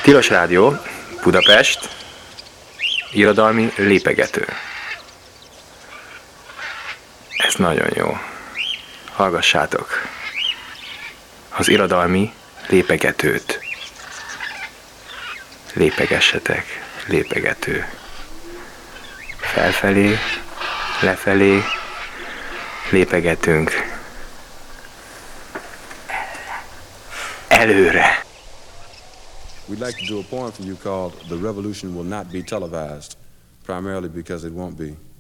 Tilos Rádió, Budapest, irodalmi lépegető. Ez nagyon jó. Hallgassátok. Az irodalmi lépegetőt. Lépegessetek, lépegető. Felfelé, lefelé, lépegetünk. Előre. We'd like to do a poem for you called The Revolution Will Not Be Televised, primarily because it won't be.